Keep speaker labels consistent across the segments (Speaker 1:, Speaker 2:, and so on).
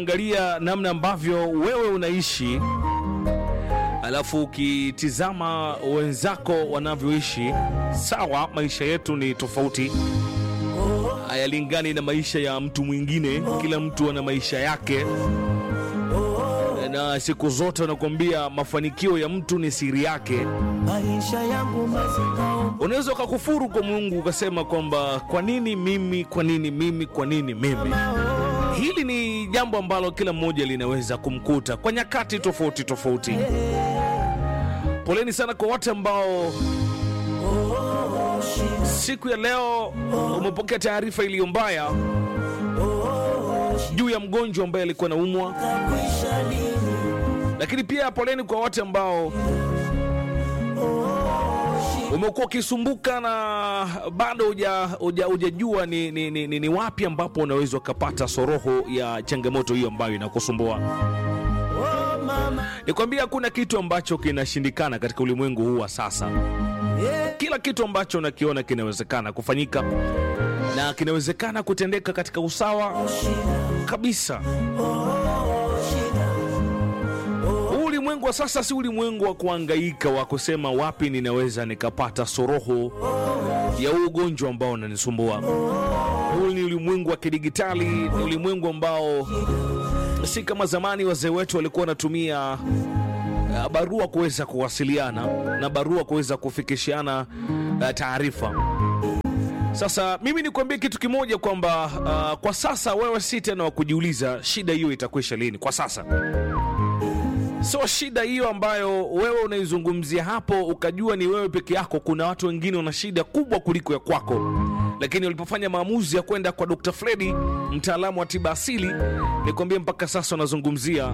Speaker 1: Angalia namna ambavyo wewe unaishi, alafu ukitizama wenzako wanavyoishi. Sawa, maisha yetu ni tofauti, hayalingani na maisha ya mtu mwingine. Kila mtu ana maisha yake, na siku zote wanakuambia mafanikio ya mtu ni siri yake. Unaweza ukakufuru kwa Mungu ukasema kwamba kwa nini mimi, kwa nini mimi, kwa nini mimi. Hili ni jambo ambalo kila mmoja linaweza kumkuta kwa nyakati tofauti tofauti. Poleni sana kwa wote ambao siku ya leo umepokea taarifa iliyo mbaya juu ya mgonjwa ambaye alikuwa anaumwa. Lakini pia poleni kwa wote ambao umekuwa ukisumbuka na bado hujajua ni wapi ambapo unaweza kupata soroho ya changamoto hiyo ambayo inakusumbua. Nikwambia hakuna kitu ambacho kinashindikana katika ulimwengu huu wa sasa. Kila kitu ambacho unakiona kinawezekana kufanyika na kinawezekana kutendeka katika usawa kabisa. Ulimwengu wa sasa si ulimwengu wa kuhangaika, wa kusema wapi ninaweza nikapata soroho ya ugonjwa ambao unanisumbua. Huu ni ulimwengu wa kidigitali, ni ulimwengu ambao si kama zamani wazee wetu walikuwa wanatumia barua kuweza kuwasiliana na barua kuweza kufikishiana taarifa. Sasa mimi nikwambie kitu kimoja kwamba kwa sasa wewe si tena wa kujiuliza shida hiyo itakwisha lini. Kwa sasa so shida hiyo ambayo wewe unaizungumzia hapo ukajua ni wewe peke yako, kuna watu wengine wana shida kubwa kuliko ya kwako. Lakini walipofanya maamuzi ya kwenda kwa Dr. Freddy, mtaalamu wa tiba asili, nikwambie mpaka sasa wanazungumzia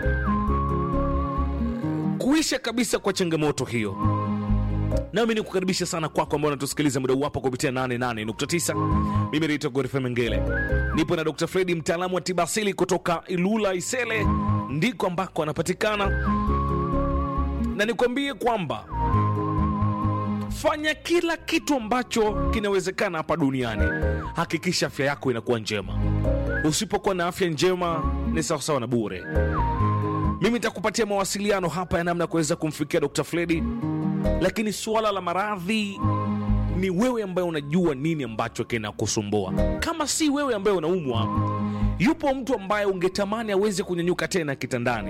Speaker 1: kuisha kabisa kwa changamoto hiyo. Nami nikukaribisha sana kwako ambao unatusikiliza muda wapo kupitia 88.9. Mimi naitwa Godfrey Mengele. Nipo na Dr. Freddy, mtaalamu wa tiba asili kutoka Ilula Isele, ndiko ambako anapatikana. Na nikwambie kwamba fanya kila kitu ambacho kinawezekana hapa duniani, hakikisha afya yako inakuwa njema. Usipokuwa na afya njema ni sawa na bure. Mimi nitakupatia mawasiliano hapa ya namna kuweza kumfikia Dr. Freddy, lakini suala la maradhi ni wewe ambaye unajua nini ambacho kinakusumbua. Kama si wewe ambaye unaumwa, yupo mtu ambaye ungetamani aweze kunyanyuka tena kitandani.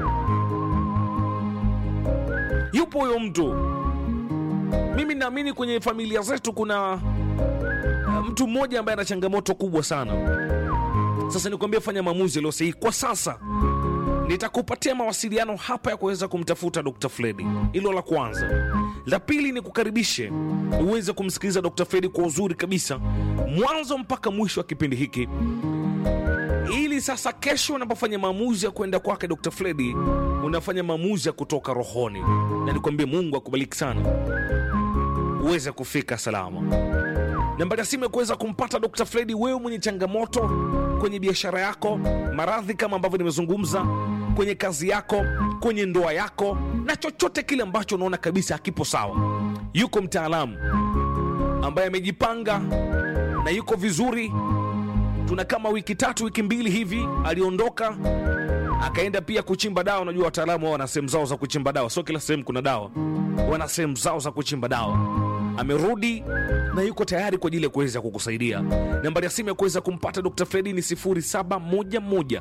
Speaker 1: Yupo huyo mtu. Mimi naamini kwenye familia zetu kuna mtu mmoja ambaye ana changamoto kubwa sana. Sasa nikwambia, fanya maamuzi leo sahihi. Kwa sasa nitakupatia mawasiliano hapa ya kuweza kumtafuta Dr. Freddy. Hilo la kwanza. La pili ni kukaribishe uweze kumsikiliza Dr. Freddy kwa uzuri kabisa mwanzo mpaka mwisho wa kipindi hiki, ili sasa kesho unapofanya maamuzi ya kwenda kwake Dr. Freddy unafanya maamuzi ya kutoka rohoni. Na nikwambie Mungu akubariki sana uweze kufika salama. Nambari ya simu ya kuweza kumpata Dr. Freddy, wewe mwenye changamoto kwenye biashara yako, maradhi kama ambavyo nimezungumza, kwenye kazi yako, kwenye ndoa yako, na chochote kile ambacho unaona kabisa hakipo sawa, yuko mtaalamu ambaye amejipanga na yuko vizuri. Tuna kama wiki 3 wiki 2 hivi aliondoka akaenda pia kuchimba dawa. Unajua wataalamu wao wana sehemu zao za kuchimba dawa, sio kila sehemu kuna dawa, wana sehemu zao za kuchimba dawa. Amerudi na yuko tayari kwa ajili ya kuweza kukusaidia. Nambari ya simu ya kuweza kumpata Dr. Freddy ni 0711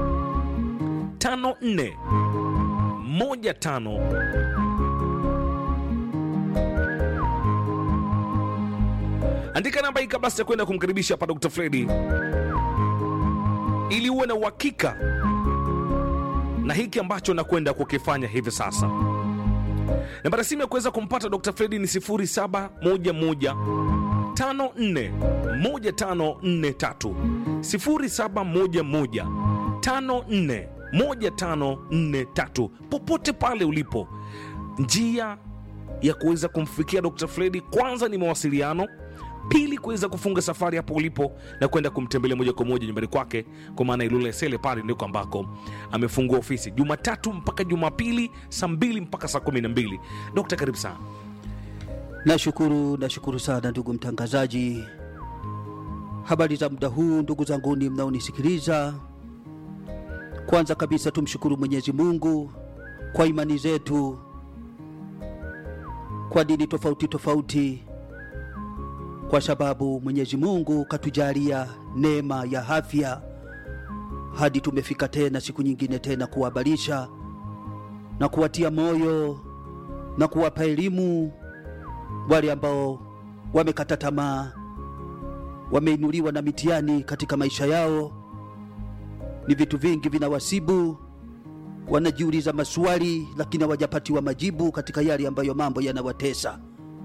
Speaker 1: 54 15. Andika namba hii kabla ya kwenda kumkaribisha hapa Dr. Freddy, ili uwe na uhakika na hiki ambacho nakwenda kukifanya hivi sasa. Nambari ya simu ya kuweza kumpata Dr. Freddy ni 0711 54 1543. 0711 54 1543. Popote pale ulipo, njia ya kuweza kumfikia Dr. Freddy kwanza ni mawasiliano, pili kuweza kufunga safari hapo ulipo na kwenda kumtembelea moja kwa moja nyumbani kwake, kwa maana Ilula Isele pale ndiko ambako amefungua ofisi Jumatatu mpaka Jumapili saa 2 mpaka saa 12. Dokta, karibu sana.
Speaker 2: Nashukuru sana ndugu mtangazaji. Habari za muda huu ndugu zangu ni mnaonisikiliza. Kwanza kabisa tumshukuru Mwenyezi Mungu kwa imani zetu, kwa dini tofauti tofauti, kwa sababu Mwenyezi Mungu katujalia neema ya afya hadi tumefika tena siku nyingine tena kuwahabarisha na kuwatia moyo na kuwapa elimu wale ambao wamekata tamaa, wameinuliwa na mitihani katika maisha yao. Ni vitu vingi vinawasibu, wanajiuliza maswali lakini hawajapatiwa majibu katika yale ambayo mambo yanawatesa.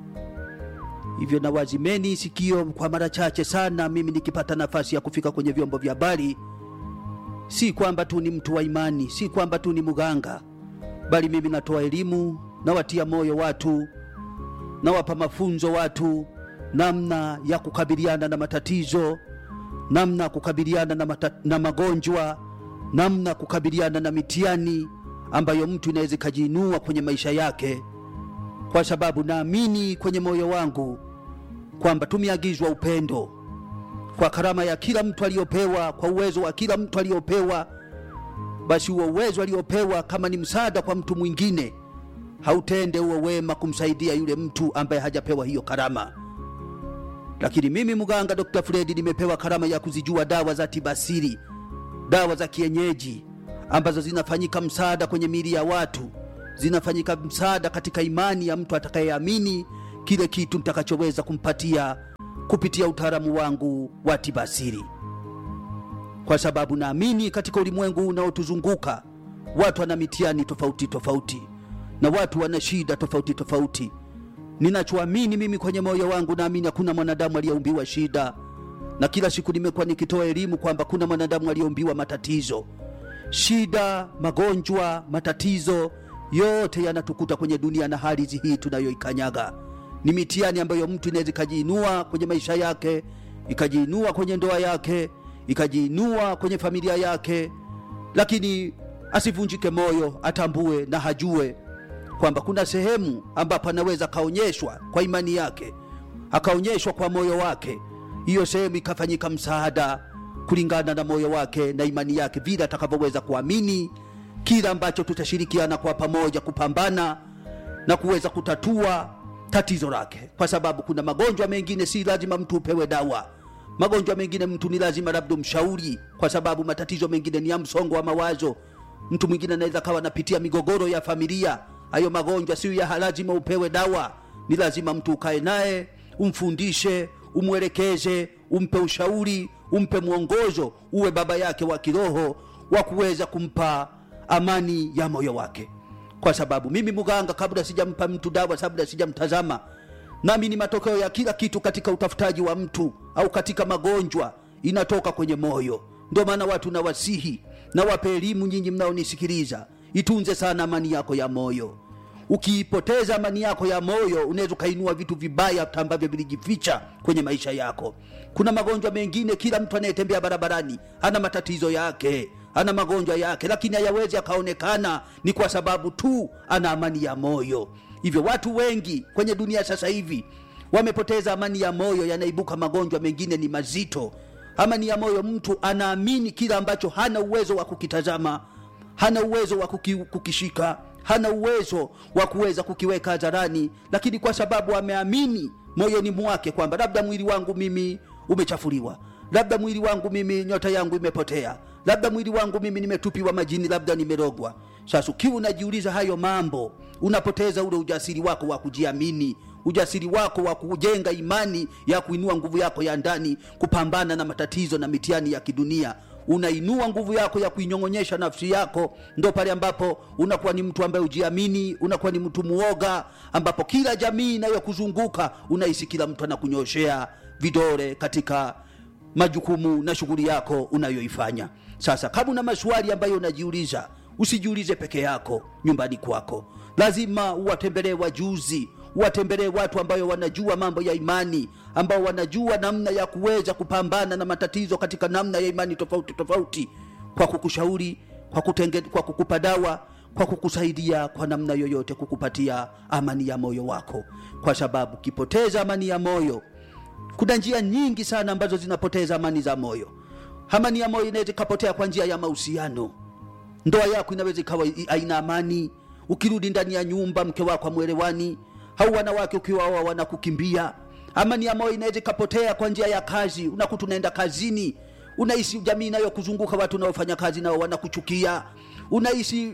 Speaker 2: Hivyo na wazimeni sikio kwa mara chache sana. Mimi nikipata nafasi ya kufika kwenye vyombo vya habari, si kwamba tu ni mtu wa imani, si kwamba tu ni mganga, bali mimi natoa elimu, na watia moyo watu, na wapa mafunzo watu namna ya kukabiliana na matatizo, namna kukabiliana na magonjwa, namna kukabiliana na mitihani ambayo mtu inaweza kujiinua kwenye maisha yake. Kwa sababu naamini kwenye moyo wangu kwamba tumeagizwa upendo kwa karama ya kila mtu aliyopewa, kwa uwezo wa kila mtu aliyopewa. Basi huo uwezo aliyopewa kama ni msaada kwa mtu mwingine, hautende huo wema kumsaidia yule mtu ambaye hajapewa hiyo karama. Lakini mimi mganga Dr. Fred nimepewa karama ya kuzijua dawa za tibasiri, dawa za kienyeji ambazo zinafanyika msaada kwenye miili ya watu, zinafanyika msaada katika imani ya mtu atakayeamini kile kitu nitakachoweza kumpatia kupitia utaalamu wangu wa tibasiri. Kwa sababu naamini katika ulimwengu unaotuzunguka watu wana mitihani tofauti tofauti, na watu wana shida tofauti tofauti. Ninachoamini mimi kwenye moyo wangu, naamini hakuna mwanadamu aliyeumbiwa shida, na kila siku nimekuwa nikitoa elimu kwamba kuna mwanadamu aliyeumbiwa matatizo. Shida, magonjwa, matatizo yote yanatukuta kwenye dunia na hali hii tunayoikanyaga. Ni mitihani ambayo mtu inaweza kujiinua kwenye maisha yake, ikajiinua kwenye ndoa yake, ikajiinua kwenye familia yake, lakini asivunjike moyo, atambue na hajue kwamba kuna sehemu ambapo anaweza kaonyeshwa kwa imani yake, akaonyeshwa kwa moyo wake, hiyo sehemu ikafanyika msaada kulingana na moyo wake na imani yake, vile atakavyoweza kuamini kila ambacho tutashirikiana kwa pamoja kupambana na kuweza kutatua tatizo lake. Kwa sababu kuna magonjwa mengine si lazima mtu upewe dawa, magonjwa mengine mtu ni lazima labda mshauri, kwa sababu matatizo mengine ni ya msongo wa mawazo. Mtu mwingine anaweza kawa anapitia migogoro ya familia. Hayo magonjwa si ya lazima upewe dawa, ni lazima mtu ukae naye, umfundishe, umwelekeze, umpe ushauri, umpe mwongozo, uwe baba yake wa kiroho wa kuweza kumpa amani ya moyo wake. Kwa sababu mimi mganga, kabla sijampa mtu dawa, kabla sijamtazama, nami ni matokeo ya kila kitu katika utafutaji wa mtu au katika magonjwa inatoka kwenye moyo. Ndio maana watu na wasihi na wape elimu, nyinyi mnaonisikiliza, itunze sana amani yako ya moyo. Ukiipoteza amani yako ya moyo, unaweza kainua vitu vibaya ambavyo vilijificha kwenye maisha yako. Kuna magonjwa mengine, kila mtu anayetembea barabarani ana matatizo yake, ana magonjwa yake, lakini hayawezi akaonekana, ni kwa sababu tu ana amani ya moyo. Hivyo watu wengi kwenye dunia sasa hivi wamepoteza amani ya moyo, yanaibuka magonjwa mengine ni mazito. Amani ya moyo, mtu anaamini kila ambacho hana uwezo wa kukitazama, hana uwezo wa kukishika, hana uwezo wa kuweza kukiweka hadharani, lakini kwa sababu ameamini moyoni mwake kwamba labda mwili wangu mimi umechafuliwa, labda mwili wangu mimi nyota yangu imepotea, labda mwili wangu mimi nimetupiwa majini, labda nimerogwa. Sasa ukiwa unajiuliza hayo mambo, unapoteza ule ujasiri wako wa kujiamini, ujasiri wako wa kujenga imani ya kuinua nguvu yako ya ndani kupambana na matatizo na mitihani ya kidunia. Unainua nguvu yako ya kuinyongonyesha nafsi yako, ndo pale ambapo unakuwa ni mtu ambaye ujiamini, unakuwa ni mtu muoga, ambapo kila jamii inayokuzunguka unahisi kila mtu anakunyoshea vidole katika majukumu na shughuli yako unayoifanya. Sasa kama una maswali ambayo unajiuliza, usijiulize peke yako nyumbani kwako. Lazima uwatembelee wajuzi, uwatembelee watu ambao wanajua mambo ya imani, ambao wanajua namna ya kuweza kupambana na matatizo katika namna ya imani tofauti tofauti, kwa kukushauri, kwa kukupa dawa, kwa kukusaidia kwa namna yoyote kukupatia amani ya moyo wako. Kwa sababu kipoteza amani ya moyo, kuna njia nyingi sana ambazo zinapoteza amani za moyo. Amani ya moyo inaweza kupotea kwa njia ya mahusiano. ndoa yako inaweza ikawa haina amani. Ukirudi ndani ya nyumba mke wako amwelewani, au wanawake ukiwaoa wanakukimbia. Amani ya moyo inaweza ikapotea kwa njia ya kazi. Unakuta unaenda kazini, unaishi jamii inayokuzunguka, watu wanaofanya kazi nao wanakuchukia. Unaishi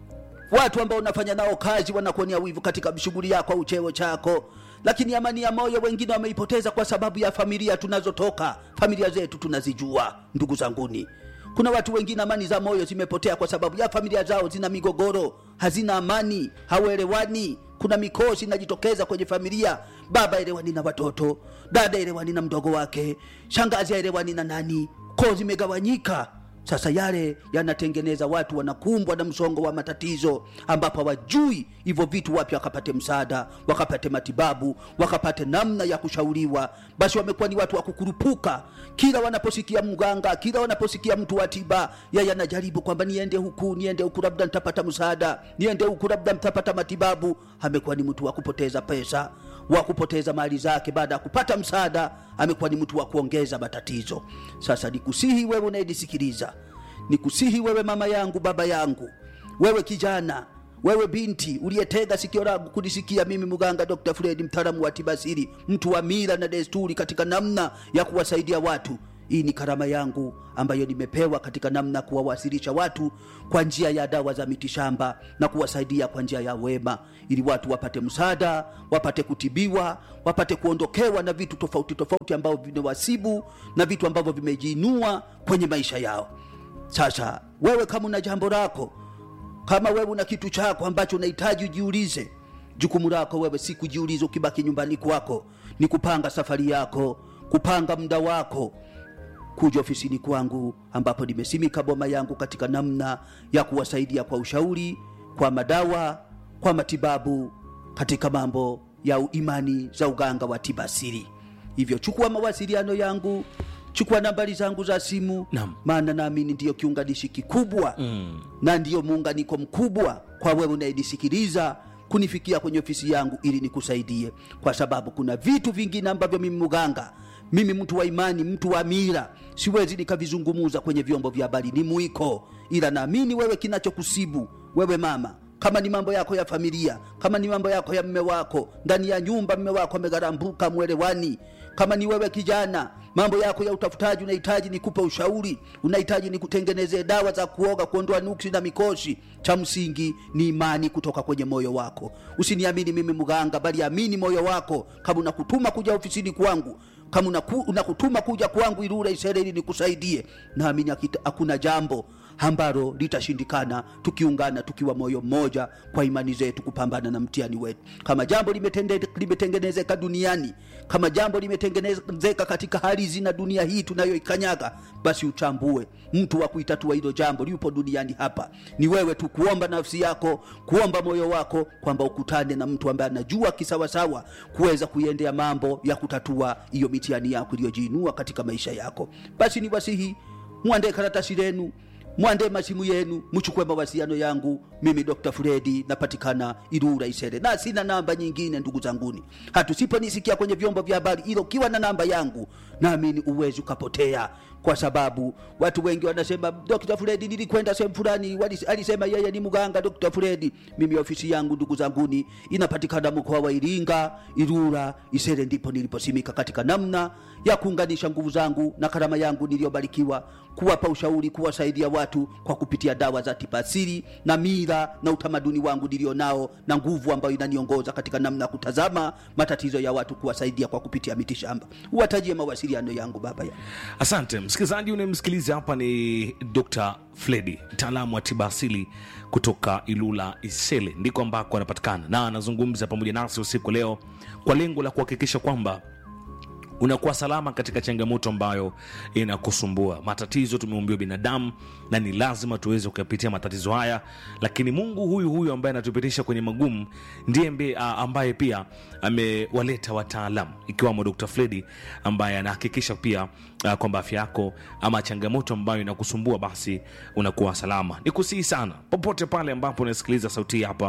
Speaker 2: watu ambao unafanya nao kazi wanakuonea wivu katika shughuli yako au cheo chako. Lakini amani ya moyo wengine wameipoteza kwa sababu ya familia tunazotoka. Familia zetu tunazijua, ndugu zanguni. Kuna watu wengine amani za moyo zimepotea kwa sababu ya familia zao zina migogoro, hazina amani, hawelewani. Kuna mikosi inajitokeza kwenye familia. Baba elewani na watoto, dada elewani na mdogo wake, shangazi elewani na nani. Koo zimegawanyika. Sasa yale yanatengeneza watu wanakumbwa na msongo wa matatizo, ambapo hawajui hivyo vitu wapi wakapate msaada, wakapate matibabu, wakapate namna ya kushauriwa. Basi wamekuwa ni watu wa kukurupuka. Kila wanaposikia mganga, kila wanaposikia mtu wa tiba, yeye anajaribu kwamba niende huku labda nitapata msaada, niende huku labda nitapata matibabu. Amekuwa ni mtu wa kupoteza pesa, wa kupoteza mali zake. Baada ya kupata msaada amekuwa ni mtu wa kuongeza matatizo. Sasa nikusihi wewe unayenisikiliza, nikusihi wewe mama yangu, baba yangu, wewe kijana, wewe binti uliyetega sikio langu kunisikia mimi mganga Dr. Fred, mtaalamu wa tiba asili, mtu wa mila na desturi katika namna ya kuwasaidia watu. Hii ni karama yangu ambayo nimepewa katika namna kuwawasilisha watu kwa njia ya dawa za mitishamba na kuwasaidia kwa njia ya wema, ili watu wapate msaada, wapate kutibiwa, wapate kuondokewa na vitu tofauti tofauti ambavyo vinawasibu na vitu ambavyo vimejiinua kwenye maisha yao. Sasa wewe kama una jambo lako, kama wewe una kitu chako ambacho unahitaji ujiulize, jukumu lako wewe si kujiuliza ukibaki nyumbani kwako, ni kupanga safari yako, kupanga muda wako, kuja ofisini kwangu ambapo nimesimika boma yangu katika namna ya kuwasaidia kwa ushauri, kwa madawa, kwa matibabu katika mambo ya imani za uganga wa tiba asili. Hivyo chukua mawasiliano yangu, chukua nambari zangu za simu, maana naamini ndiyo kiunganishi kikubwa na ndiyo muunganiko mkubwa kwa wewe unayenisikiliza kunifikia kwenye ofisi yangu ili nikusaidie. Kwa sababu kuna vitu vingine ambavyo mimi mganga, mimi mtu wa imani, mtu wa mila, siwezi nikavizungumuza kwenye vyombo vya habari, ni mwiko. Ila naamini wewe kinachokusibu wewe mama, kama ni mambo yako ya familia, kama ni mambo yako ya mume wako, ndani ya nyumba mume wako amegarambuka mwelewani, kama ni wewe kijana, mambo yako ya utafutaji, unahitaji nikupe ushauri, unahitaji nikutengenezee dawa za kuoga kuondoa nuksi na mikosi, cha msingi ni imani kutoka kwenye moyo wako. Usiniamini mimi mganga, bali amini moyo wako. Kama unakutuma kuja ofisini kwangu, kama unakutuma kuja kwangu Ilula Isere ili nikusaidie, naamini hakuna jambo ambalo litashindikana tukiungana, tukiwa moyo mmoja kwa imani zetu kupambana na mtihani wetu. Kama jambo limetengenezeka duniani, kama jambo limetengenezeka katika hali zina dunia hii tunayoikanyaga, basi uchambue mtu wa kuitatua hilo jambo yupo duniani hapa. Ni wewe tu kuomba nafsi yako, kuomba moyo wako kwamba ukutane na mtu ambaye anajua kisawasawa kuweza kuiendea mambo ya kutatua hiyo mitihani yako iliyojiinua katika maisha yako. Basi ni wasihi, muandae karatasi lenu, muandae masimu yenu, mchukue mawasiliano yangu. Mimi Dr. Fred napatikana Ilula Isere, na sina namba nyingine ndugu zanguni. Hatusiponisikia kwenye vyombo vya habari, ilo kiwa na namba yangu, naamini uwezi ukapotea. Kwa sababu watu wengi wanasema Dr. Fred nilikwenda sehemu fulani, alisema yeye ni mganga Dr. Fred. Mimi ofisi yangu ndugu zanguni inapatikana mkoa wa Iringa, Ilula Isere, ndipo niliposimika katika namna ya kuunganisha nguvu zangu na karama yangu niliyobarikiwa kuwapa ushauri, kuwasaidia watu kwa kupitia dawa za tiba asili na mila na utamaduni wangu nilionao, na nguvu ambayo inaniongoza katika namna kutazama matatizo ya watu, kuwasaidia kwa kupitia mitishamba. Uwatajie mawasiliano yangu baba yangu.
Speaker 1: Asante msikilizaji, unemsikiliza hapa ni Dr. Fred, mtaalamu wa tiba asili kutoka Ilula Isele, ndiko ambako anapatikana, na anazungumza pamoja nasi usiku leo kwa lengo la kuhakikisha kwamba unakuwa salama katika changamoto ambayo inakusumbua. Matatizo tumeumbiwa binadamu na ni lazima tuweze kuyapitia matatizo haya, lakini Mungu huyu ambaye anatupitisha kwenye magumu ndiye ambaye pia amewaleta wataalamu ikiwamo Dr. Fred ambaye anahakikisha pia kwamba afya yako ama changamoto ambayo inakusumbua basi unakuwa salama. Nikusihi sana popote pale ambapo unasikiliza sauti hapa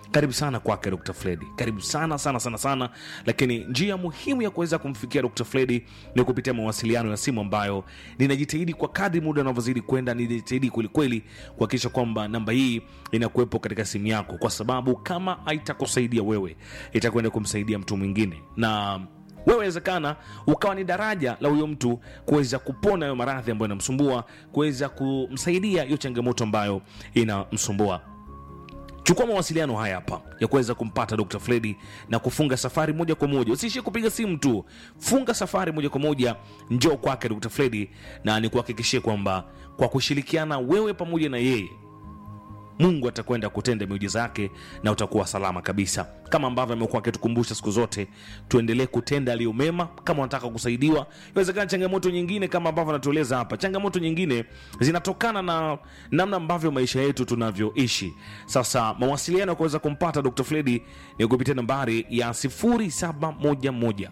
Speaker 1: karibu sana kwake Dr. Fredi, karibu sana sana sana sana. Lakini njia muhimu ya kuweza kumfikia Dr. Fredi ni kupitia mawasiliano ya simu, ambayo ninajitahidi kwa kadri muda unavyozidi kwenda, ninajitahidi kweli kuhakikisha kwamba namba hii inakuwepo katika simu yako, kwa sababu kama haitakusaidia wewe, itakwenda kumsaidia mtu mwingine, na wewe inawezekana ukawa ni daraja la huyo mtu kuweza kupona hayo maradhi ambayo yanamsumbua, kuweza kumsaidia hiyo changamoto ambayo inamsumbua. Chukua mawasiliano haya hapa ya kuweza kumpata Dr. Fredi na kufunga safari moja kwa moja. Usiishie kupiga simu tu, funga safari moja kwa moja, njoo kwake Dr. Fredi, na nikuhakikishie kwamba kwa kushirikiana wewe pamoja na yeye, Mungu atakwenda kutenda miujiza yake na utakuwa salama kabisa. Kama ambavyo amekuwa akitukumbusha siku zote, tuendelee kutenda aliyo mema. Kama unataka kusaidiwa, inawezekana changamoto nyingine kama ambavyo anatueleza hapa, changamoto nyingine zinatokana na namna ambavyo maisha yetu tunavyoishi. Sasa mawasiliano kuweza kumpata Dr. Fredi ni kupitia nambari ya 0711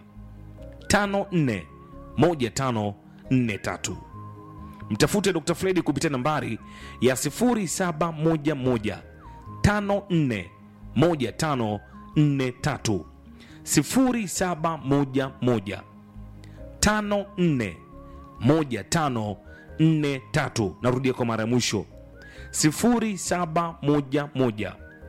Speaker 1: 541543. Mtafute Dr. Fredi kupitia nambari ya 0711 541543. 0711 541543. Narudia kwa mara ya mwisho, 0711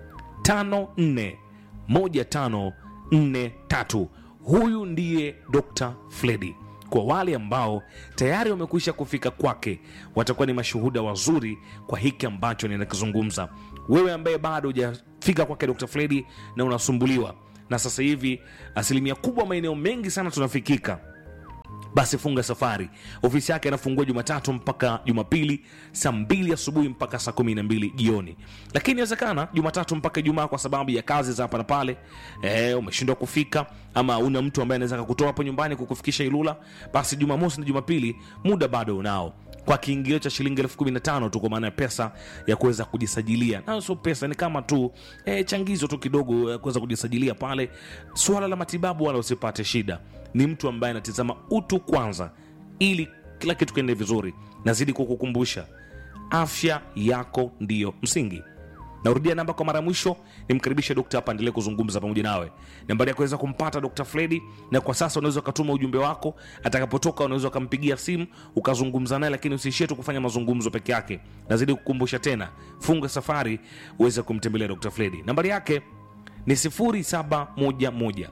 Speaker 1: 541543. Huyu ndiye Dr. Fredi. Kwa wale ambao tayari wamekwisha kufika kwake, watakuwa ni mashuhuda wazuri kwa hiki ambacho ninakizungumza. Wewe ambaye bado hujafika kwake Dr. Fredi na unasumbuliwa, na sasa hivi asilimia kubwa maeneo mengi sana tunafikika, basi funga safari. Ofisi yake inafungua Jumatatu mpaka Jumapili saa 2 asubuhi mpaka saa 12 jioni. Lakini inawezekana Jumatatu mpaka Ijumaa kwa sababu ya kazi za hapa na pale, umeshindwa kufika, ama una mtu ambaye anaweza kukutoa hapo nyumbani kukufikisha Ilula, basi Jumamosi na Jumapili muda bado unao. Kwa kiingilio cha shilingi 15,000 tu, kwa maana ya pesa ya kuweza kujisajilia. Na sio pesa, ni kama tu changizo tu kidogo kuweza kujisajilia pale. Swala la matibabu wala usipate shida. Ni mtu ambaye anatazama utu kwanza ili kila kitu kiende vizuri. Nazidi kukukumbusha, afya yako ndiyo msingi. Narudia namba kwa mara mwisho, nimkaribishe daktari hapa endelee kuzungumza pamoja nawe. Nambari ya kuweza kumpata Dr. Fredi, na kwa sasa unaweza kutuma ujumbe wako, atakapotoka unaweza kumpigia simu ukazungumza naye, lakini usiishie tu kufanya mazungumzo peke yake. Nazidi kukumbusha tena, funga safari uweze kumtembelea Dr. Fredi. Nambari yake ni 0711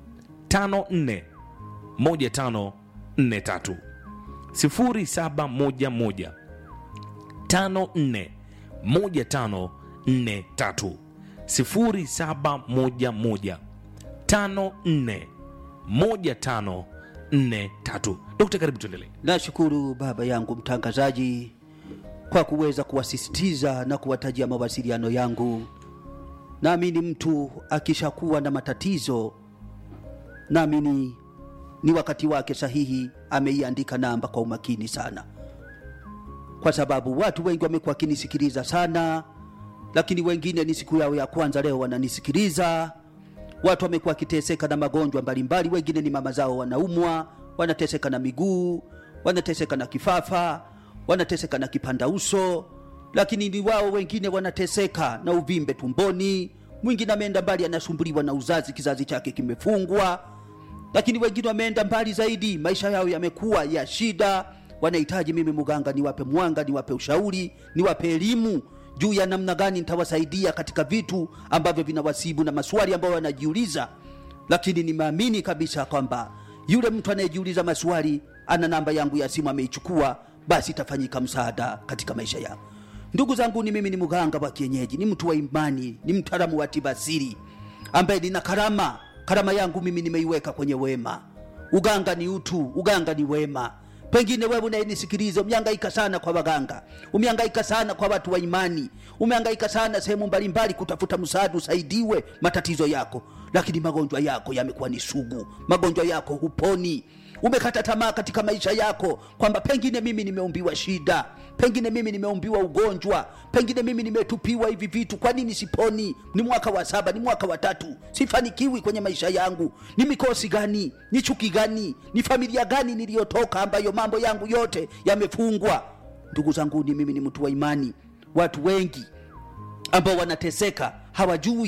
Speaker 1: 541543. 0711 541543. 0711 541543. Dokta, karibu tuendelee.
Speaker 2: Nashukuru baba yangu mtangazaji kwa kuweza kuwasisitiza na kuwatajia mawasiliano yangu. Naamini mtu akishakuwa na matatizo, naamini ni wakati wake sahihi, ameiandika namba kwa umakini sana, kwa sababu watu wengi wamekuwa kinisikiliza sana, lakini wengine ni siku yao ya kwanza leo wananisikiliza. Watu wamekuwa kiteseka na magonjwa mbalimbali, wengine ni mama zao wanaumwa, wanateseka na miguu, wanateseka na kifafa, wanateseka na kipanda uso, lakini ni wao wengine wanateseka na uvimbe tumboni, mwingine ameenda mbali anasumbuliwa na uzazi, kizazi chake kimefungwa, lakini wengine wameenda mbali zaidi, maisha yao yamekuwa ya shida, wanahitaji mimi mganga niwape mwanga, niwape ushauri, niwape elimu juu ya namna gani nitawasaidia katika vitu ambavyo vinawasibu na maswali ambayo wanajiuliza. Lakini nimeamini kabisa kwamba yule mtu anayejiuliza maswali ana namba yangu ya simu, ameichukua, basi itafanyika msaada katika maisha yao. Ndugu zangu, ni mimi ni mganga wa kienyeji, ni mtu wa imani, ni mtaalamu wa tiba asili ambaye nina karama. Karama yangu mimi nimeiweka kwenye wema. Uganga ni utu, uganga ni wema. Pengine wewe unayenisikiliza umehangaika sana kwa waganga, umehangaika sana kwa watu wa imani, umehangaika sana sehemu mbalimbali kutafuta msaada usaidiwe matatizo yako, lakini magonjwa yako yamekuwa ni sugu, magonjwa yako huponi. Umekata tamaa katika maisha yako kwamba pengine mimi nimeumbiwa shida, pengine mimi nimeumbiwa ugonjwa, pengine mimi nimetupiwa hivi vitu, kwa nini siponi? Ni mwaka wa 7, ni mwaka wa 3, sifanikiwi kwenye maisha yangu. Ni mikosi gani? Ni chuki gani? Ni familia gani niliyotoka ambayo mambo yangu yote yamefungwa? Ndugu zangu, ni mimi ni mtu wa imani. Watu wengi ambao wanateseka hawajui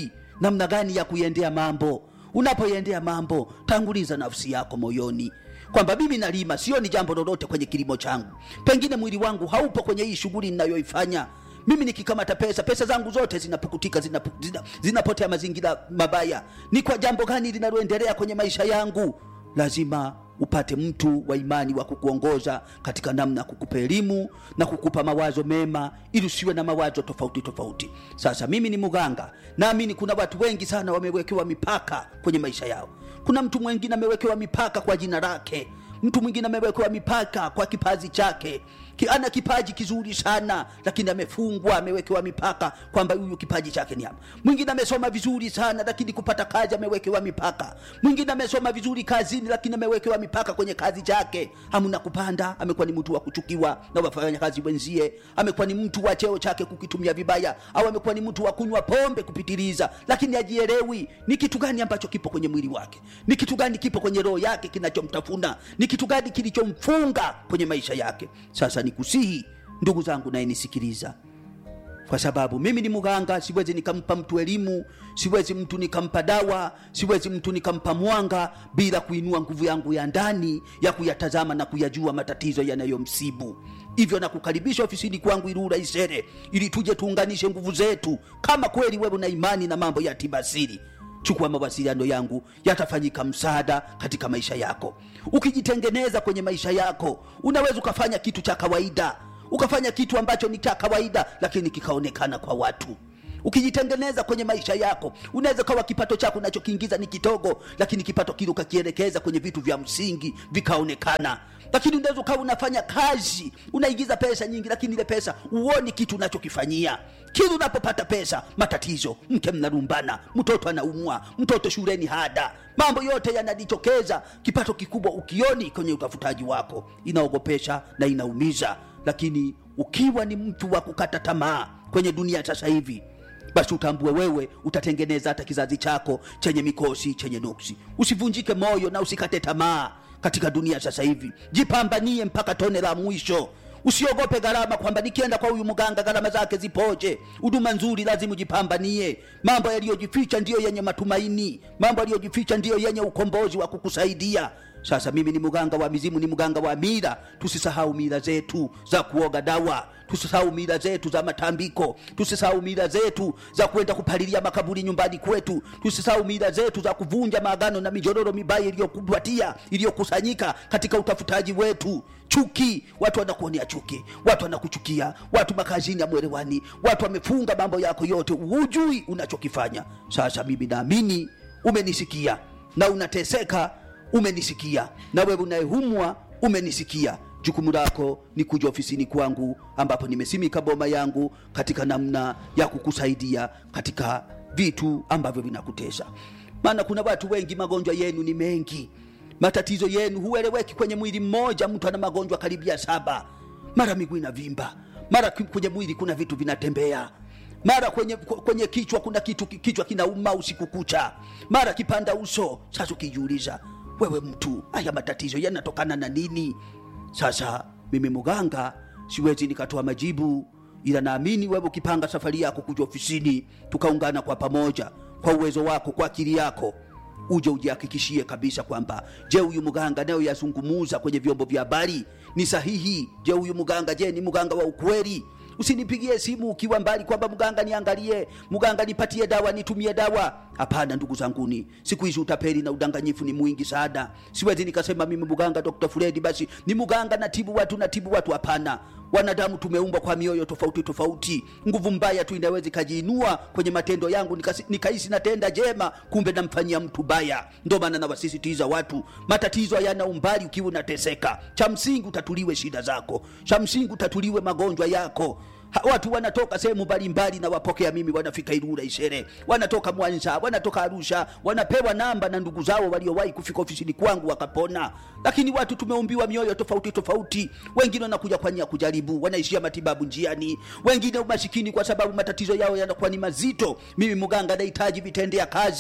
Speaker 2: namna gani ya kuiendea mambo. Unapoiendea mambo, tanguliza nafsi yako moyoni kwamba mimi nalima, sio ni jambo lolote kwenye kilimo changu. Pengine mwili wangu haupo kwenye hii shughuli ninayoifanya. Mimi nikikamata pesa zangu zote zinapukutika, zinapotea mazingira mabaya. Ni kwa jambo gani linaloendelea kwenye maisha yangu? Lazima upate mtu wa imani wa kukuongoza katika namna kukupa elimu na kukupa mawazo mema, ili usiwe na mawazo tofauti. Sasa mimi ni mganga, naamini kuna watu wengi sana wamewekewa mipaka kwenye maisha yao. Kuna mtu mwingine amewekewa mipaka kwa jina lake, mtu mwingine amewekewa mipaka kwa kipaji chake. Ana kipaji kizuri sana, lakini amefungwa, amewekewa mipaka kwamba huyu kipaji chake ni hapa. Mwingine amesoma vizuri sana, lakini kupata kazi amewekewa mipaka. Mwingine amesoma vizuri kazini, lakini amewekewa mipaka kwenye kazi chake. Hamna kupanda, amekuwa ni mtu wa kuchukiwa na wafanya kazi wenzie. Amekuwa ni mtu wa cheo chake kukitumia vibaya, au amekuwa ni mtu wa kunywa pombe kupitiliza, lakini hajielewi ni kitu gani ambacho kipo kwenye mwili wake, ni kitu gani kipo kwenye roho yake kinachomtafuna, ni kitu gani kilichomfunga kwenye maisha yake. Sasa nikusihi ndugu zangu, naye nisikiliza, kwa sababu mimi ni mganga. Siwezi nikampa mtu elimu, siwezi mtu nikampa dawa, siwezi mtu nikampa mwanga bila kuinua nguvu yangu ya ndani ya kuyatazama na kuyajua matatizo yanayomsibu. Hivyo nakukaribisha ofisini kwangu Ilula Isere, ili tuje tuunganishe nguvu zetu. Kama kweli wewe una imani na mambo ya tiba asili, chukua mawasiliano yangu, yatafanyika msaada katika maisha yako. Ukijitengeneza kwenye maisha yako, unaweza ukafanya kitu cha kawaida, ukafanya kitu ambacho ni cha kawaida lakini kikaonekana kwa watu. Ukijitengeneza kwenye maisha yako, unaweza kawa kipato chako unachokiingiza ni kidogo, lakini kipato kile ukakielekeza kwenye vitu vya msingi vikaonekana. Lakini unaweza ukawa unafanya kazi, unaingiza pesa nyingi, lakini ile pesa uone kitu unachokifanyia. Kila unapopata pesa, matatizo, mke mnarumbana, mtoto anaumwa, mtoto shuleni hada, mambo yote yanajitokeza. Kipato kikubwa ukioni kwenye utafutaji wako, inaogopesha na inaumiza. Lakini ukiwa ni mtu wa kukata tamaa kwenye dunia sasa hivi, basi utambue wewe utatengeneza hata kizazi chako chenye mikosi, chenye nuksi. Usivunjike moyo na usikate tamaa katika dunia sasa hivi. Jipambanie mpaka tone la mwisho. Usiogope gharama kwamba nikienda kwa huyu mganga gharama zake zipoje. Huduma nzuri lazima ujipambanie. Mambo yaliyojificha ndiyo yenye matumaini. Mambo yaliyojificha ndiyo yenye ukombozi wa kukusaidia. Sasa mimi ni mganga wa mizimu, ni mganga wa mila. Tusisahau mila zetu za kuoga dawa, tusisahau mila zetu za matambiko, tusisahau mila zetu za kwenda kupalilia makaburi nyumbani kwetu, tusisahau mila zetu za kuvunja maagano na mijororo mibaya iliyokusanyika katika utafutaji wetu. Chuki, watu wanakuonea chuki, watu wanakuchukia, watu makazini amwelewani, watu wamefunga mambo yako yote, hujui unachokifanya. Sasa mimi naamini umenisikia na unateseka, umenisikia, na wewe unayehumwa umenisikia. Jukumu lako ni kuja ofisini kwangu, ambapo nimesimika boma yangu katika namna ya kukusaidia katika vitu ambavyo vinakutesa. Maana kuna watu wengi, magonjwa yenu ni mengi, matatizo yenu hueleweki. Kwenye mwili mmoja mtu ana magonjwa karibia 7. Mara miguu inavimba, mara kwenye mwili kuna vitu vinatembea, mara kwenye kichwa kuna kichwa kinauma usiku kucha, mara kipanda uso. Sasa ukijiuliza wewe mtu, haya matatizo yanatokana na nini? Sasa mimi mganga siwezi nikatoa majibu, ila naamini wewe ukipanga safari yako kuja ofisini, tukaungana kwa pamoja, kwa uwezo wako, kwa akili yako, uje ujihakikishie kabisa kwamba je, huyu mganga nayo yazungumuza kwenye vyombo vya habari ni sahihi? Je, huyu mganga ni mganga wa ukweli? Usinipigie simu ukiwa mbali kwamba mganga niangalie, mganga nipatie dawa, nitumie dawa. Hapana ndugu zanguni, siku hizi utapeli na udanganyifu ni mwingi sana. Siwezi nikasema mimi mganga Dr. Fred basi ni mganga natibu watu. Hapana. Wanadamu tumeumbwa kwa mioyo tofauti. Nguvu mbaya tu inaweza kajiinua kwenye matendo yangu, nikahisi natenda jema, kumbe namfanyia mtu baya. Ndio maana nawasisitiza watu, matatizo hayana umbali. Ukiwa unateseka, cha msingi utatuliwe shida zako, cha msingi utatuliwe magonjwa yako. Watu wanatoka sehemu mbalimbali na wapokea mimi, wanafika Ilula Isere, wanatoka Mwanza, wanatoka Arusha, wanapewa namba na ndugu zao waliowahi kufika ofisini kwangu wakapona. Lakini watu tumeumbiwa mioyo tofauti. Wengine wanakuja kwa nia kujaribu, wanaishia matibabu njiani. Wengine umasikini kwa sababu matatizo yao yanakuwa ni mazito. Mimi mganga nahitaji vitendea kazi.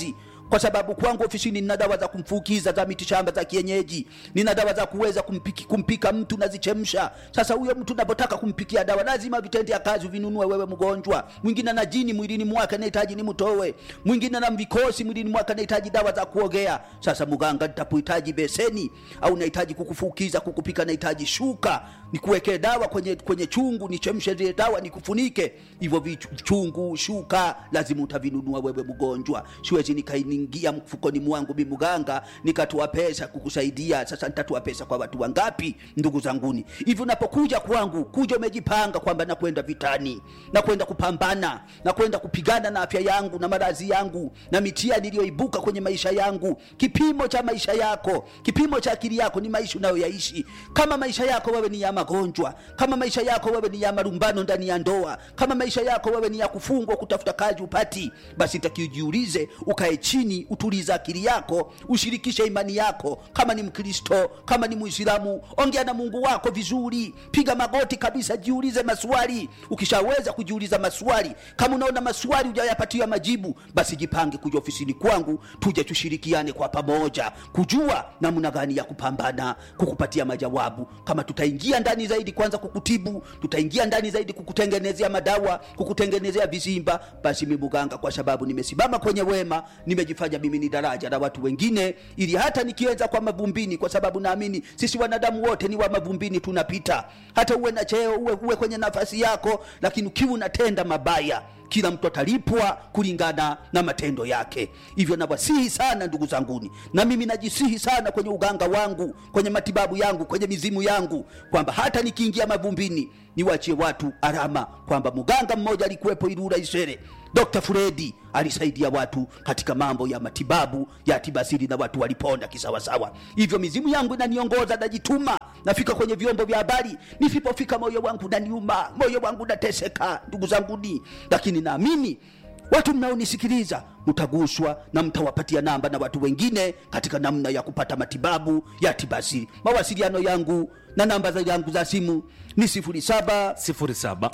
Speaker 2: kwa sababu kwangu ofisini nina dawa za kumfukiza za mitishamba za kienyeji, nina dawa za kuweza kumpika mtu nazichemsha. Sasa huyo mtu unapotaka kumpikia dawa lazima vitendea kazi vinunue wewe mgonjwa. Mwingine na jini mwilini mwake anahitaji nimtoe, mwingine na vikosi mwilini mwake anahitaji dawa za kuogea. Sasa mganga, nitapohitaji beseni au nahitaji kukufukiza, kukupika, nahitaji shuka, nikuwekee dawa kwenye chungu, nichemshe zile dawa nikufunike. Hivyo chungu, shuka lazima utavinunua wewe mgonjwa. Siwezi nikaingia mfukoni mwangu mimi mganga nikatoa pesa kukusaidia. Sasa nitatoa pesa kwa watu wangapi ndugu zanguni? Hivyo unapokuja kwangu, kuja umejipanga kwamba nakwenda vitani, nakwenda kupambana, nakwenda kupigana na afya yangu na maradhi yangu na mitihani niliyoibuka kwenye maisha yangu. Kipimo cha maisha yako, kipimo cha akili yako ni maisha unayoyaishi. Kama maisha yako wewe ni ya magonjwa, kama maisha yako wewe ni ya marumbano ndani ya ndoa, kama maisha yako wewe ni ya kufungwa kutafuta kazi upati, basi nitakijiulize, ukae chini, utuliza akili yako, ushirikishe imani yako. Kama ni Mkristo, kama ni Muislamu, ongea na Mungu wako vizuri, piga magoti kabisa, jiulize maswali. Ukishaweza kujiuliza maswali, kama unaona maswali hujayapatia majibu, basi jipange kuja ofisini kwangu, tuje tushirikiane kwa pamoja kujua namna gani ya kupambana kukupatia majawabu. Kama tutaingia ndani zaidi kwanza kukutibu, tutaingia ndani zaidi kukutengenezea madawa, kukutengenezea vizimba, basi mimi mganga, kwa sababu nimesimama kwenye wema, nimejifanya mimi ni daraja la watu wengine, ili hata nikiweza kwa mavumbini, kwa sababu naamini sisi wanadamu wote ni wa mavumbini tunapita. Hata uwe na cheo, uwe kwenye nafasi yako, lakini ukiwa unatenda mabaya, kila mtu atalipwa kulingana na matendo yake. Hivyo nawasihi sana ndugu zanguni, na mimi najisihi sana kwenye uganga wangu, kwenye matibabu yangu, kwenye mizimu yangu, kwamba hata nikiingia mavumbini niwachie watu alama kwamba mganga mmoja alikuwepo Ilula Isere, Dr. Fredi, alisaidia watu katika mambo ya matibabu ya tibasiri na watu waliponda kisawasawa. Hivyo mizimu yangu inaniongoza, najituma, nafika kwenye vyombo vya habari, nisipofika moyo wangu unaniuma, moyo wangu unateseka ndugu zanguni. Lakini naamini watu mnaonisikiliza mtaguswa na mtawapatia namba na watu wengine katika namna ya kupata matibabu ya tibasiri. Mawasiliano yangu na namba zangu za simu ni 07
Speaker 1: 07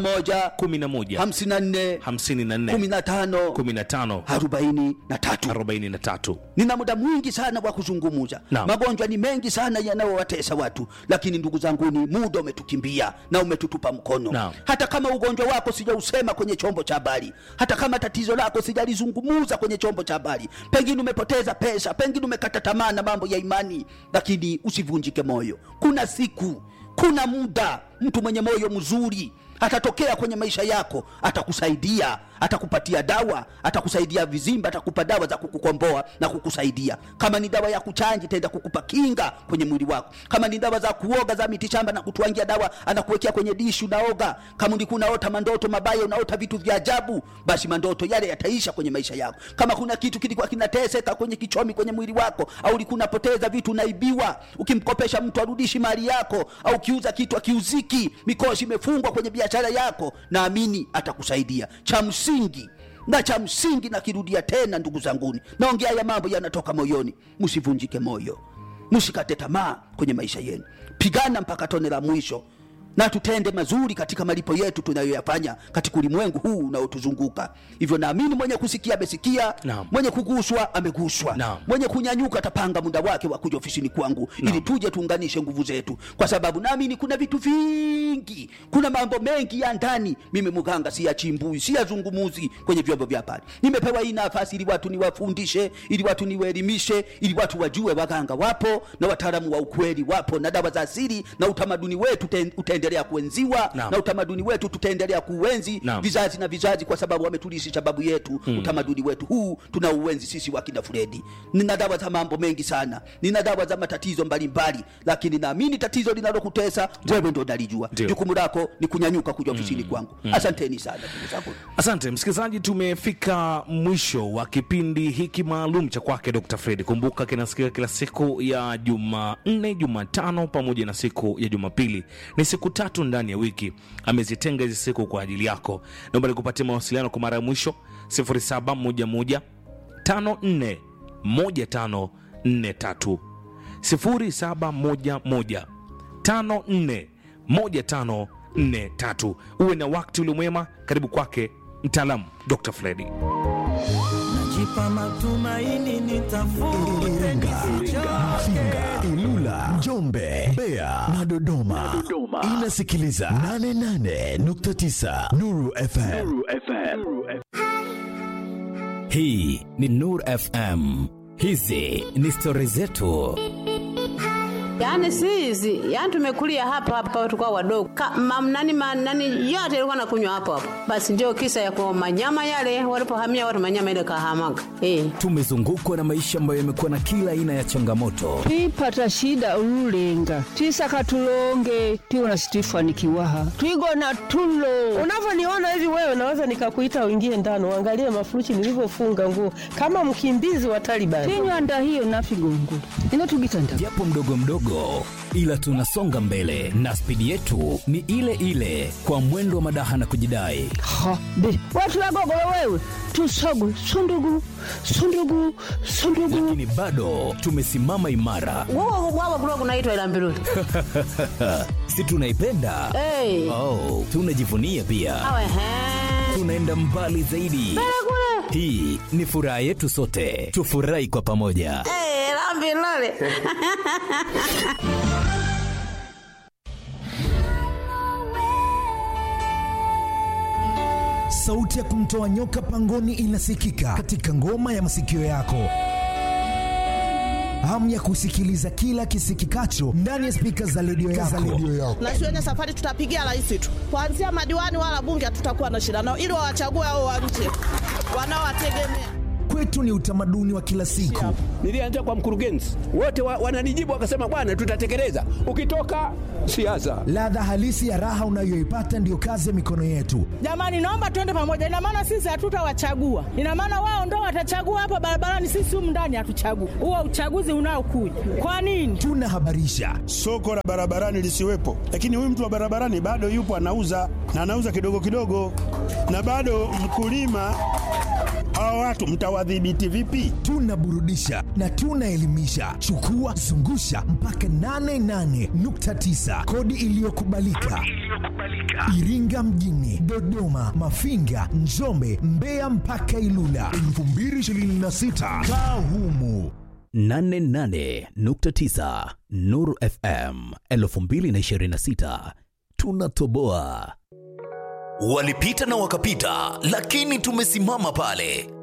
Speaker 2: 11
Speaker 1: 11
Speaker 2: 54
Speaker 1: 54
Speaker 2: 15
Speaker 1: 15
Speaker 2: 43.
Speaker 1: 43.
Speaker 2: Nina muda mwingi sana wa kuzungumza. Magonjwa ni mengi sana yanayowatesa watu, lakini ndugu zanguni, muda umetukimbia na umetutupa mkono. Hata kama ugonjwa wako sijausema kwenye chombo cha habari, hata kama tatizo lako sijalizungumuza kwenye chombo cha habari, pengine umepoteza pesa, pengine umekata tamaa na mambo ya imani, lakini usivunjike moyo. Kuna siku, kuna muda, mtu mwenye moyo mzuri atatokea kwenye maisha yako, atakusaidia, atakupatia dawa, atakusaidia vizimba, atakupa dawa za kukukomboa na kukusaidia. Kama ni dawa ya kuchanji, tenda kukupa kinga kwenye mwili wako. Kama ni dawa za kuoga za mitishamba, na kutuangia dawa, anakuwekea kwenye dishi unaoga. Kama ulikuwa unaota mandoto mabaya, unaota vitu vya ajabu, basi mandoto yale yataisha kwenye maisha yako. Kama kuna kitu kilikuwa kinateseka kwenye kichomi kwenye mwili wako, au ulikuwa unapoteza vitu, unaibiwa, ukimkopesha mtu arudishi mali yako, au kiuza kitu akiuziki, mikoshi imefungwa kwenye biashara yako, naamini atakusaidia. Cha msingi na kirudia tena ndugu zanguni, naongea ya mambo yanatoka moyoni. Msivunjike moyo, msikate tamaa kwenye maisha yenu, pigana mpaka tone la mwisho, na tutende mazuri katika malipo yetu tunayoyafanya katika ulimwengu huu unaotuzunguka. Hivyo naamini mwenye kusikia amesikia, mwenye kuguswa ameguswa, mwenye kunyanyuka atapanga muda wake wa kuja ofisini kwangu, ili tuje tuunganishe nguvu zetu, kwa sababu naamini kuna vitu vingi, kuna mambo mengi ya ndani. Mimi mganga si achimbui, si azungumuzi kwenye vyombo vya habari. Nimepewa hii nafasi ili watu niwafundishe, ili watu niwaelimishe, ili watu wajue waganga wapo na wataalamu wa ukweli wapo, na dawa za asili na utamaduni wetu utaendelea kuenziwa, na utamaduni wetu tutaendelea kuuenzi vizazi na vizazi, kwa sababu wametulisha babu yetu. Utamaduni wetu huu tunauenzi sisi wakina Fredi. Nina dawa za mambo mengi sana, nina dawa za matatizo mbalimbali, lakini naamini tatizo linalokutesa wewe ndio unalijua. Jukumu lako ni kunyanyuka kuja ofisini kwangu. Asanteni sana ndugu zangu.
Speaker 1: Asante msikilizaji, tumefika mwisho wa kipindi hiki maalum cha kwake Dr. Fredi. Kumbuka kinasikia kila siku ya Jumanne, Jumatano pamoja na siku ya Jumapili. Ni siku 3 ndani ya wiki amezitenga hizi siku kwa ajili yako. Naomba nikupatie mawasiliano kwa mara ya mwisho 0711 54 1543 0711 54 1543. Uwe na wakati ule mwema. Karibu kwake mtaalamu Dr. Fredi.
Speaker 3: Nikipa matumaini nitafute
Speaker 4: Mafinga, Ilula, Njombe, Mbeya na Dodoma. Inasikiliza 88.9 Nuru FM.
Speaker 5: Hii ni Nuru FM. Hizi ni stori zetu.
Speaker 6: Yaani sisi, yaani tumekulia hapa tulikuwa wadogo. Nani yote ilikuwa nakunywa hapo. Basi ndio kisa ya kwa manyama yale walipohamia watu manyama ile kahamaga.
Speaker 5: Tumezungukwa na maisha ambayo yamekuwa na kila aina ya changamoto.
Speaker 7: Twipata shida ululenga. Twisaka tulonge, tiona Stefani Kiwaha. Twigona tulo.
Speaker 8: Unavyoniona hivi wewe naweza nikakuita uingie ndani uangalie mafurushi nilivyofunga nguo kama mkimbizi wa Taliban.
Speaker 7: Tinywanda hiyo nafigongo. Inatugitanda.
Speaker 5: Japo mdogo ila tunasonga mbele na spidi yetu ni ile ile kwa mwendo wa madaha na kujidai.
Speaker 7: Ha, be, watu wagogolo wewe. Tusogu, sundugu.
Speaker 5: Lakini bado tumesimama imara.
Speaker 6: Wao kulikuwa kunaitwa Ilambiruli.
Speaker 5: Si tunaipenda? Oh, tunajivunia pia.
Speaker 6: Awe he.
Speaker 5: Tunaenda mbali zaidi. Hii ni furaha yetu sote. Tufurahi kwa pamoja.
Speaker 6: Ilambiruli.
Speaker 4: Sauti ya kumtoa nyoka pangoni inasikika katika ngoma ya masikio yako. Hamu ya kusikiliza kila kisikikacho ndani ya spika za redio yako.
Speaker 8: Na shule safari tutapigia rais tu. Kuanzia madiwani wala bunge hatutakuwa na shida nao ili wawachague hao wa nje. Wanaowategemea.
Speaker 4: Kwetu ni utamaduni wa kila siku.
Speaker 9: Nilianza kwa mkurugenzi, wote wananijibu wakasema bwana tutatekeleza. Ukitoka siasa.
Speaker 4: Ladha halisi ya raha unayoipata ndiyo kazi ya mikono yetu.
Speaker 8: Jamani naomba tuende pamoja. Ina maana sisi hatutawachagua. Ina maana wao ndio watachagua hapa barabarani, sisi humu ndani hatuchagui. Huo uchaguzi unaokuja. Kwa nini?
Speaker 4: Tunahabarisha.
Speaker 10: Soko la barabarani lisiwepo. Lakini huyu mtu wa barabarani bado yupo anauza na anauza kidogo kidogo. Na bado mkulima. Hawa watu mtawadhibiti vipi?
Speaker 4: Tunaburudisha na tunaelimisha. Chukua, zungusha mpaka 88.9. Kodi iliyokubalika. Iringa mjini, Dodoma, Mafinga, Njombe, Mbeya mpaka Ilula 2026. Kaa humu.
Speaker 5: 88.9 Nuru FM 2026. Tunatoboa. Walipita na wakapita, lakini tumesimama pale.